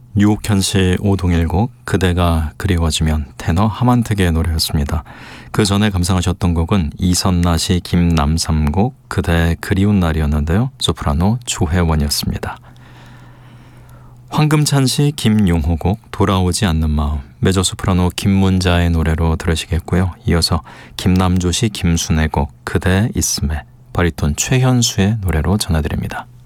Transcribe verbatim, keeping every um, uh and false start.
유옥현 씨 오동일곡 그대가 그리워지면 테너 하만택의 노래였습니다. 그 전에 감상하셨던 곡은 이선나 씨 김남삼곡 그대 그리운 날이었는데요. 소프라노 조혜원이었습니다. 황금찬 씨 김용호곡 돌아오지 않는 마음, 메조소프라노 김문자의 노래로 들으시겠고요. 이어서 김남조 씨 김순애 곡 그대 있음에, 바리톤 최현수의 노래로 전해드립니다.